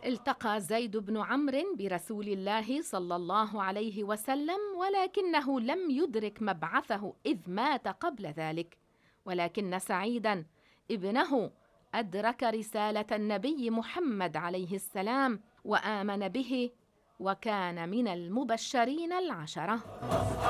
التقى زيد بن عمرو برسول الله صلى الله عليه وسلم، ولكنه لم يدرك مبعثه إذ مات قبل ذلك، ولكن سعيدا ابنه أدرك رسالة النبي محمد عليه السلام وآمن به، وكان من المبشرين العشرة.